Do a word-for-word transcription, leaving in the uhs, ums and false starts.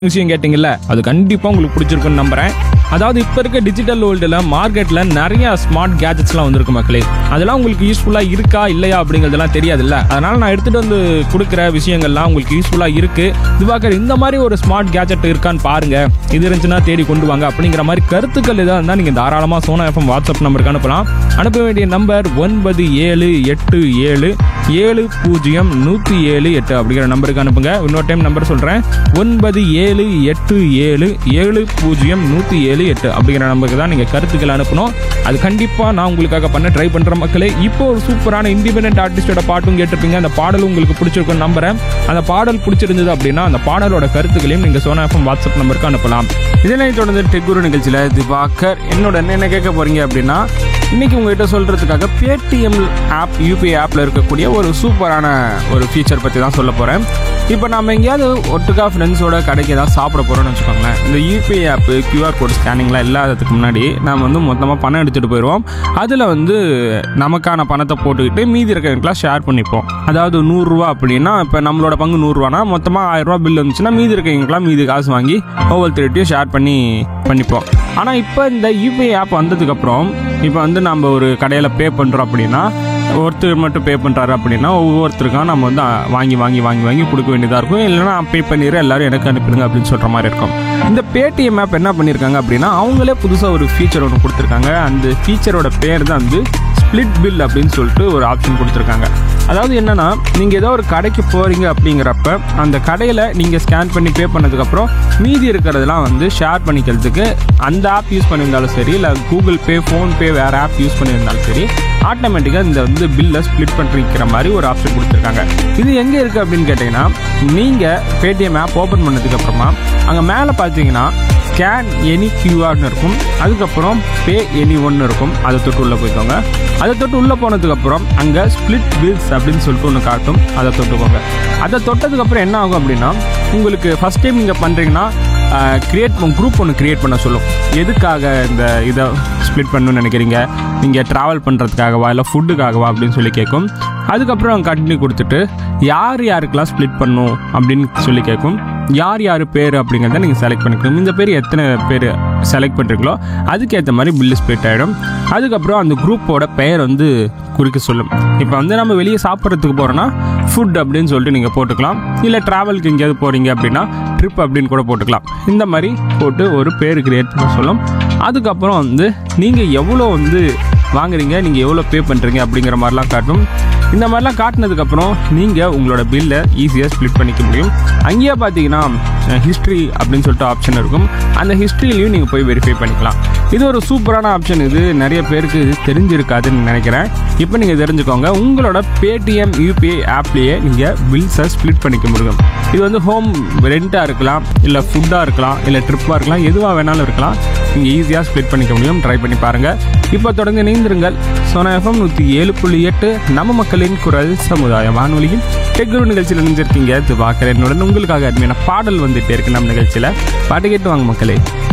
விஷயம் கேட்டிங்கல்ல, அது கண்டிப்பாக உங்களுக்கு பிடிச்சிருக்குன்னு நம்புகிறேன். அதாவது இப்போ இருக்க டிஜிட்டல் வேர்ல்டில் மார்க்கெட்டில் நிறைய ஸ்மார்ட் கேஜெட்ஸ்லாம் வந்திருக்கு மக்களே. அதெல்லாம் உங்களுக்கு யூஸ்ஃபுல்லாக இருக்கா இல்லையா அப்படிங்கிறதெல்லாம் தெரியாதுல்ல. அதனால் நான் எடுத்துகிட்டு வந்து கொடுக்குற விஷயங்கள்லாம் உங்களுக்கு யூஸ்ஃபுல்லாக இருக்குது. திவாகர் இந்த மாதிரி ஒரு ஸ்மார்ட் கேஜெட் இருக்கான்னு பாருங்கள், இது இருந்துச்சுன்னா தேடி கொண்டு வாங்க அப்படிங்கிற மாதிரி கருத்துக்கள் எதாக இருந்தால் நீங்கள் தாராளமாக சோனா எஃப்எம் வாட்ஸ்அப் நம்பருக்கு அனுப்பலாம். அனுப்ப வேண்டிய நம்பர் ஒன்பது ஏழு எட்டு ஏழு ஏழு பூஜ்ஜியம் நூற்றி ஏழு எட்டு அப்படிங்கிற நம்பருக்கு அனுப்புங்க. இன்னொரு டைம் நம்பர் சொல்கிறேன், ஒன்பது ஏழு எட்டு ஏழு ஏழு பூஜ்ஜியம் நூற்றி ஏழு எட்டு அப்படிங்கிற நம்பருக்கு தான் நீங்கள் கருத்துக்கள் அனுப்பணும். அது கண்டிப்பாக நான் உங்களுக்காக பண்ண ட்ரை பண்ணுற மக்களே. இப்போ ஒரு சூப்பரான இண்டிபெண்டன்ட் ஆர்டிஸ்டோட பாட்டும் கேட்டிருப்பீங்க. அந்த பாடலும் உங்களுக்கு பிடிச்சிருக்குன்னு நம்புறேன். அந்த பாடல் பிடிச்சிருந்தது அப்படின்னா அந்த பாடலோட கருத்துக்களையும் நீங்கள் சோனா எஃப்எம் வாட்ஸ்அப் நம்பருக்கு அனுப்பலாம். இதனை தொடர்ந்து டெக்குரு நிகழ்ச்சியில் திவாகர் என்னோட என்ன கேட்க போறீங்க அப்படின்னா, இன்னைக்கு உங்ககிட்ட சொல்றதுக்காக பேடிஎம் ஆப் யூபிஐ ஆப்ல இருக்கக்கூடிய ஒரு சூப்பரான ஒரு ஃபீச்சர் பற்றி தான் சொல்ல போகிறேன். இப்போ நம்ம எங்கேயாவது ஒட்டுக்கா ஃப்ரெண்ட்ஸோட கடைக்கு ஏதாவது சாப்பிட போகிறோம்னு வச்சுக்கோங்களேன். இந்த யூபிஐ ஆப்பு கியூஆர் கோட் ஸ்கேனிங்லாம் இல்லாததுக்கு முன்னாடி நம்ம வந்து மொத்தமாக பணம் எடுத்துகிட்டு போயிடுவோம். அதில் வந்து நமக்கான பணத்தை போட்டுக்கிட்டு மீதி இருக்கிறவங்களாம் ஷேர் பண்ணிப்போம். அதாவது நூறுரூவா அப்படின்னா இப்போ நம்மளோட பங்கு நூறுரூவானா மொத்தமாக ஆயிரரூவா பில் வந்துச்சுன்னா மீதி இருக்கிறவங்களாம் மீதி காசு வாங்கி ஒவ்வொருத்தருட்டையும் ஷேர் பண்ணி பண்ணிப்போம். ஆனால் இப்போ இந்த யூபிஐ ஆப் வந்ததுக்கப்புறம் இப்போ வந்து நம்ம ஒரு கடையில் பே பண்ணுறோம் அப்படின்னா, ஒருத்தர் மட்டும் பே பண்ணுறாரு அப்படின்னா ஒவ்வொருத்தருக்கும் நம்ம வந்து வாங்கி வாங்கி வாங்கி வாங்கி கொடுக்க வேண்டியதாக இருக்கும். இல்லைனா பே பண்ணிடுறேன் எல்லாரும் எனக்கு அனுப்பிடுங்க அப்படின்னு சொல்கிற மாதிரி இருக்கும். இந்த பேடிஎம் ஆப் என்ன பண்ணியிருக்காங்க அப்படின்னா, அவங்களே புதுசாக ஒரு ஃபீச்சர் ஒன்று கொடுத்துருக்காங்க. அந்த ஃபீச்சரோட பேர் தான் வந்து ஸ்பிளிட் பில் அப்படின்னு சொல்லிட்டு ஒரு ஆப்ஷன் கொடுத்துருக்காங்க. அதாவது என்னன்னா, நீங்கள் ஏதோ ஒரு கடைக்கு போகிறீங்க அப்படிங்கிறப்ப அந்த கடையில் நீங்கள் ஸ்கேன் பண்ணி பே பண்ணதுக்கப்புறம் மீதி இருக்கிறதெல்லாம் வந்து ஷேர் பண்ணிக்கிறதுக்கு அந்த ஆப் யூஸ் பண்ணியிருந்தாலும் சரி, இல்லை கூகுள் பே, ஃபோன்பே வேறு ஆப் யூஸ் பண்ணியிருந்தாலும் சரி, ஆட்டோமேட்டிக்காக இந்த வந்து பில்லை ஸ்ப்ளிட் பண்ணிக்கிற மாதிரி ஒரு ஆப்ஷன் கொடுத்துருக்காங்க. இது எங்கே இருக்குது அப்படின்னு கேட்டிங்கன்னா, நீங்கள் பேடிஎம் ஆப் ஓப்பன் பண்ணதுக்கப்புறமா அங்கே மேலே பார்த்தீங்கன்னா ஸ்கேன் எனி கியூஆர்னு இருக்கும். அதுக்கப்புறம் பே எனி ஒன்று இருக்கும். அதை தொட்டு உள்ளே போய்க்கோங்க. அதை தொட்டு உள்ளே போனதுக்கப்புறம் அங்கே ஸ்பிளிட் பில்ஸ் அப்படின்னு சொல்லிட்டு ஒன்று காட்டும். அதை தொட்டுக்கோங்க. அதை தொட்டதுக்கப்புறம் என்ன ஆகும் அப்படின்னா, உங்களுக்கு ஃபஸ்ட் டைம் நீங்கள் பண்ணுறீங்கன்னா க்ரியேட் குரூப் ஒன்று க்ரியேட் பண்ண சொல்லும். எதுக்காக இந்த இதை ஸ்ப்ளிட் பண்ணணும்னு நினைக்கிறீங்க, நீங்கள் ட்ராவல் பண்ணுறதுக்காகவா இல்லை ஃபுட்டுக்காகவா அப்படின்னு சொல்லி கேட்கும். அதுக்கப்புறம் கண்டினியூ கொடுத்துட்டு யார் யாருக்கெல்லாம் ஸ்ப்ளிட் பண்ணணும் அப்படின்னு சொல்லி கேட்கும். யார் யார் பேர் அப்படிங்கிறத நீங்கள் செலக்ட் பண்ணிக்கணும். இந்த பேர் எத்தனை பேர் செலக்ட் பண்ணுறீங்களோ அதுக்கேற்ற மாதிரி பில்லு ஸ்ப்ளிட் ஆகிடும். அதுக்கப்புறம் அந்த குரூப்போட பெயர் வந்து குறிக்க சொல்லும். இப்போ வந்து நம்ம வெளியே சாப்பிட்றதுக்கு போகிறோன்னா ஃபுட் அப்படின்னு சொல்லிட்டு நீங்கள் போட்டுக்கலாம். இல்லை ட்ராவலுக்கு எங்கேயாவது போகிறீங்க அப்படின்னா ட்ரிப் அப்படின்னு கூட போட்டுக்கலாம். இந்த மாதிரி போட்டு ஒரு பேர் கிரியேட் பண்ண சொல்லும். அதுக்கப்புறம் வந்து நீங்கள் எவ்வளோ வந்து வாங்குறீங்க, நீங்கள் எவ்வளோ பே பண்ணுறீங்க அப்படிங்கிற மாதிரிலாம் காட்டும். இந்த மாதிரிலாம் காட்டினதுக்கப்புறம் நீங்கள் உங்களோட பில்லை ஈஸியாக ஸ்ப்ளிட் பண்ணிக்க முடியும். அங்கேயே பார்த்தீங்கன்னா ஹிஸ்ட்ரி அப்படின்னு சொல்லிட்டு ஆப்ஷன் இருக்கும். அந்த ஹிஸ்ட்ரியிலையும் நீங்கள் போய் வெரிஃபை பண்ணிக்கலாம். இது ஒரு சூப்பரான ஆப்ஷன். இது நிறைய பேருக்கு இது தெரிஞ்சிருக்காதுன்னு நினைக்கிறேன். இப்போ நீங்கள் தெரிஞ்சுக்கோங்க, உங்களோட பேடிஎம் யூபிஐ ஆப்லேயே நீங்கள் பில்ஸை ஸ்ப்ளிட் பண்ணிக்க முடியும். இது வந்து ஹோம் ரெண்ட்டாக இருக்கலாம், இல்லை ஃபுட்டாக இருக்கலாம், இல்லை ட்ரிப்பாக இருக்கலாம், எதுவாக வேணாலும் இருக்கலாம். நீங்கள் ஈஸியாக ஸ்ப்ளிட் பண்ணிக்க முடியும். ட்ரை பண்ணி பாருங்கள். இப்போ தொடர்ந்து இணைந்திருங்கள். சோனா எஃப்எம் நூற்றி ஏழு புள்ளி எட்டு நம்ம மக்களின் குரல் சமுதாய வானொலியில் டெக்குரு நிகழ்ச்சியில் நினைஞ்சிருக்கீங்க. இது பார்க்குறேன். என்னுடன் உங்களுக்காக அருமையான பாடல் வந்துட்டே இருக்கு நம்ம நிகழ்ச்சியில். பாட்டு கேட்டு வாங்க மக்களே.